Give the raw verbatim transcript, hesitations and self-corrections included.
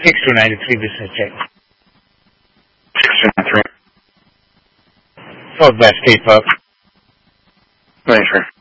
six two nine three business check. six two nine three. Southwest State Pub. ninety-three.